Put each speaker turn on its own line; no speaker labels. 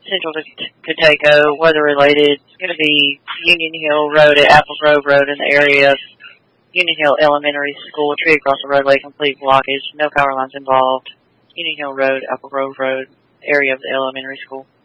Central to Coteco, weather related. It's going to be Union Hill Road at Apple Grove Road in the area of Union Hill Elementary School. Tree across the roadway, complete blockage. No power lines involved. Union Hill Road, Apple Grove Road, area of the elementary school.